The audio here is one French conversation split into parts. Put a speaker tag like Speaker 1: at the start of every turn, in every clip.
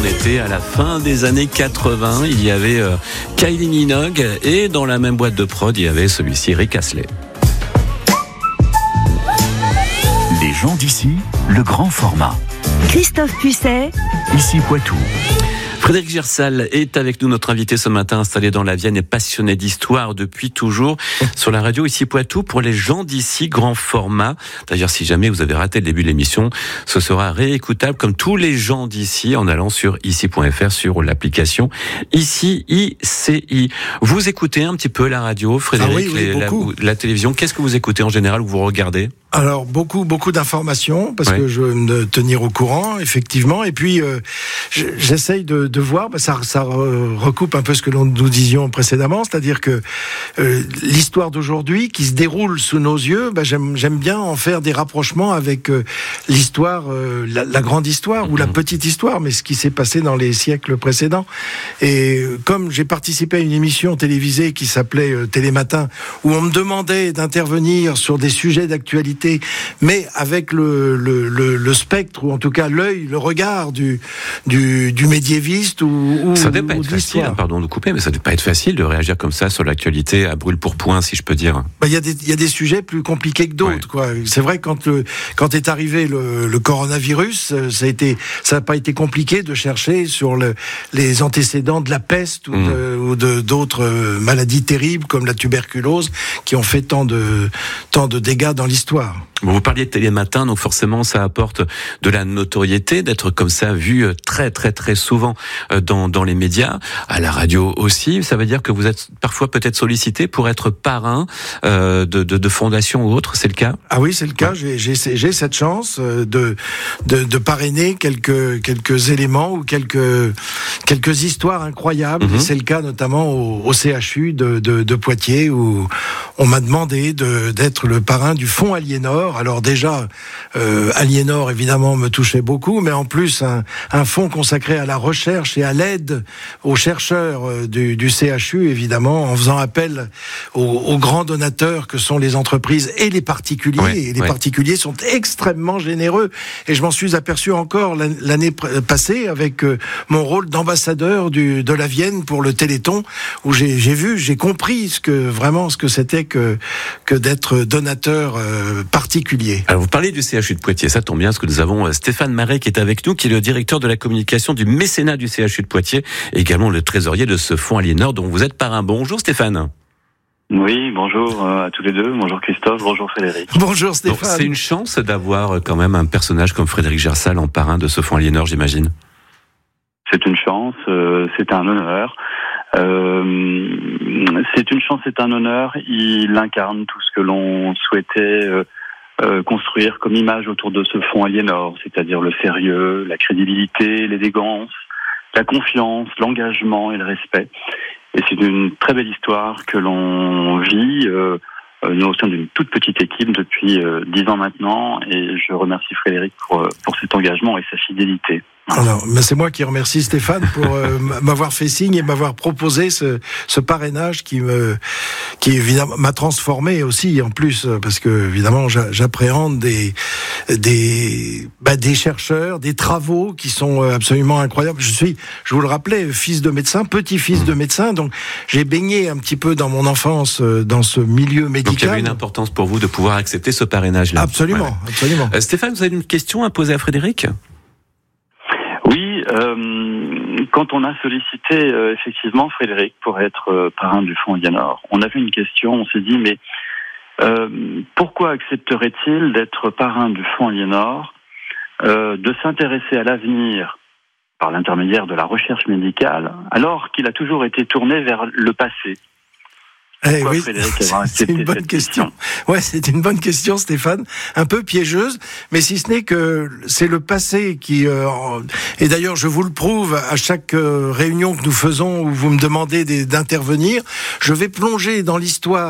Speaker 1: on était à la fin des années 80. Il y avait Kylie Minogue et dans la même boîte de prod, il y avait celui-ci, Rick Astley.
Speaker 2: Les gens d'ici, le grand format.
Speaker 3: Christophe Pucet,
Speaker 2: Ici Poitou.
Speaker 1: Frédéric Gersal est avec nous, notre invité ce matin, installé dans la Vienne et passionné d'histoire depuis toujours, sur la radio Ici Poitou pour les gens d'ici, grand format. D'ailleurs, si jamais vous avez raté le début de l'émission, ce sera réécoutable comme tous les gens d'ici en allant sur ici.fr, sur l'application Ici ICI. Vous écoutez un petit peu la radio, Frédéric,
Speaker 4: beaucoup.
Speaker 1: la télévision. Qu'est-ce que vous écoutez en général ou vous regardez ?
Speaker 4: Alors beaucoup d'informations parce que je veux me tenir au courant effectivement et puis j'essaye de voir, ça recoupe un peu ce que nous disions précédemment, c'est-à-dire que l'histoire d'aujourd'hui qui se déroule sous nos yeux, j'aime bien en faire des rapprochements avec l'histoire, la grande histoire ou la petite histoire, mais ce qui s'est passé dans les siècles précédents. Et comme j'ai participé à une émission télévisée qui s'appelait Télématin, où on me demandait d'intervenir sur des sujets d'actualité, mais avec le spectre, ou en tout cas l'œil, le regard du médiéviste ou
Speaker 1: ça ne doit pas être facile, pardon de couper, mais ça ne doit pas être facile de réagir comme ça sur l'actualité à brûle pour point, si je peux dire.
Speaker 4: Il y a des sujets plus compliqués que d'autres, quoi. C'est vrai quand est arrivé le coronavirus, ça n'a pas été compliqué de chercher sur les antécédents de la peste ou d'autres maladies terribles comme la tuberculose qui ont fait tant de dégâts dans l'histoire.
Speaker 1: Bon, vous parliez de Télématin, donc forcément ça apporte de la notoriété d'être comme ça vu très très très souvent dans les médias, à la radio aussi. Ça veut dire que vous êtes parfois peut-être sollicité pour être parrain de fondations ou autres, c'est le cas ?
Speaker 4: Ah oui, c'est le cas. J'ai cette chance de parrainer quelques éléments ou quelques histoires incroyables. C'est le cas notamment au CHU de Poitiers où on m'a demandé d'être le parrain du fonds Aliénor. Alors déjà, Aliénor évidemment me touchait beaucoup, mais en plus un fonds consacré à la recherche et à l'aide aux chercheurs du CHU, évidemment, en faisant appel aux grands donateurs que sont les entreprises et les particuliers. Et les particuliers sont extrêmement généreux. Et je m'en suis aperçu encore l'année passée avec mon rôle d'ambassadeur de la Vienne pour le Téléthon, où j'ai compris ce que c'était que d'être donateur particulier.
Speaker 1: Alors vous parlez du CHU de Poitiers, ça tombe bien parce que nous avons Stéphane Marais qui est avec nous, qui est le directeur de la communication du mécénat du CHU de Poitiers et également le trésorier de ce fonds Aliénor dont vous êtes parrain. Bonjour Stéphane.
Speaker 5: Oui, bonjour à tous les deux. Bonjour Christophe, bonjour Frédéric.
Speaker 4: Bonjour Stéphane.
Speaker 1: Donc, c'est une chance d'avoir quand même un personnage comme Frédéric Gersal en parrain de ce fonds Aliénor, j'imagine.
Speaker 5: C'est une chance, c'est un honneur. C'est une chance, c'est un honneur. Il incarne tout ce que l'on souhaitait construire comme image autour de ce fonds Aliénor, c'est-à-dire le sérieux, la crédibilité, l'élégance, la confiance, l'engagement et le respect. Et c'est une très belle histoire que l'on vit nous au sein d'une toute petite équipe depuis 10 ans maintenant, et je remercie Frédéric pour cet engagement et sa fidélité.
Speaker 4: Alors, c'est moi qui remercie Stéphane pour m'avoir fait signe et m'avoir proposé ce parrainage qui évidemment m'a transformé aussi en plus, parce que évidemment j'appréhende des chercheurs, des travaux qui sont absolument incroyables. Je vous le rappelais, fils de médecin, petit-fils de médecin, donc j'ai baigné un petit peu dans mon enfance dans ce milieu médical.
Speaker 1: Donc il y avait une importance pour vous de pouvoir accepter ce parrainage-là.
Speaker 4: Absolument, absolument.
Speaker 1: Stéphane, vous avez une question à poser à Frédéric ?
Speaker 5: Oui, quand on a sollicité effectivement Frédéric pour être parrain du fonds Aliénor, on avait une question, on s'est dit mais pourquoi accepterait-il d'être parrain du fonds Aliénor, de s'intéresser à l'avenir par l'intermédiaire de la recherche médicale, alors qu'il a toujours été tourné vers le passé ?
Speaker 4: Oui, c'est une bonne question. Ouais, c'est une bonne question, Stéphane. Un peu piégeuse, mais si ce n'est que c'est le passé qui... et d'ailleurs, je vous le prouve à chaque réunion que nous faisons où vous me demandez d'intervenir. Je vais plonger dans l'histoire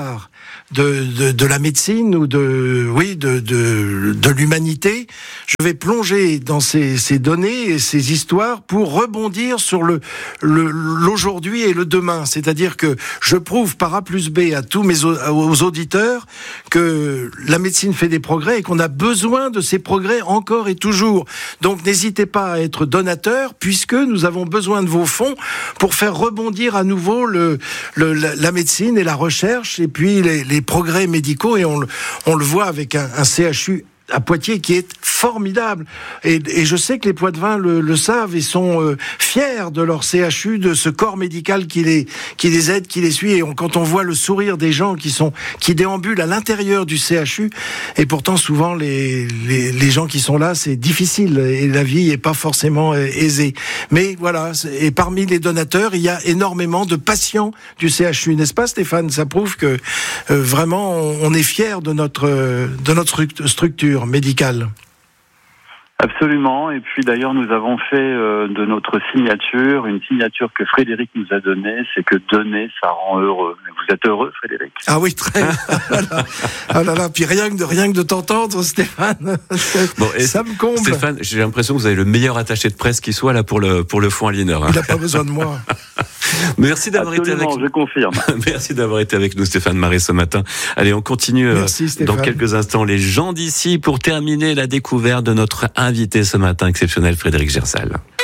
Speaker 4: de la médecine ou de l'humanité. Je vais plonger dans ces données et ces histoires pour rebondir sur l'aujourd'hui et le demain. C'est-à-dire que je prouve par A plus B à tous aux auditeurs que la médecine fait des progrès et qu'on a besoin de ces progrès encore et toujours. Donc n'hésitez pas à être donateur, puisque nous avons besoin de vos fonds pour faire rebondir à nouveau la médecine et la recherche et puis les progrès médicaux, et on le voit avec un CHU à Poitiers qui est formidable, et je sais que les Poitevins le savent et sont fiers de leur CHU, de ce corps médical qui les aide, qui les suit, et quand on voit le sourire des gens qui déambulent à l'intérieur du CHU, et pourtant souvent les gens qui sont là, c'est difficile et la vie est pas forcément aisée, mais voilà, et parmi les donateurs il y a énormément de patients du CHU, n'est-ce pas Stéphane? Ça prouve que vraiment on est fiers de notre structure médicale.
Speaker 5: Absolument. Et puis d'ailleurs, nous avons fait de notre signature une signature que Frédéric nous a donnée, c'est que donner, ça rend heureux. Vous êtes heureux, Frédéric?
Speaker 4: Ah oui, très. Ah là là, puis rien que de t'entendre, Stéphane, bon, ça me comble.
Speaker 1: Stéphane, j'ai l'impression que vous avez le meilleur attaché de presse qui soit là pour le fonds Aliénor.
Speaker 4: Il n'a pas besoin de moi.
Speaker 1: Merci d'avoir été avec nous.
Speaker 5: Je confirme.
Speaker 1: Merci d'avoir été avec nous, Stéphane Marais, ce matin. Allez, on continue. Merci, dans quelques instants, les gens d'ici, pour terminer la découverte de notre invité ce matin exceptionnel, Frédéric Gersal.